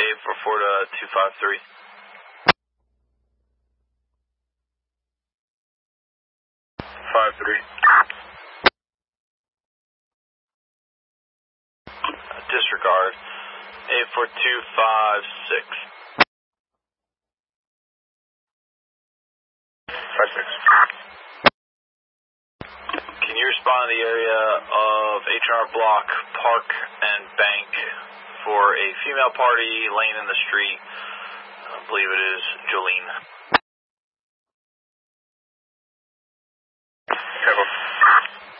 844 to 253. Disregard. 84256. 56. Can you respond to the area of H&R Block, Park, and Bank for a female party laying in the street? I believe it is Jolene.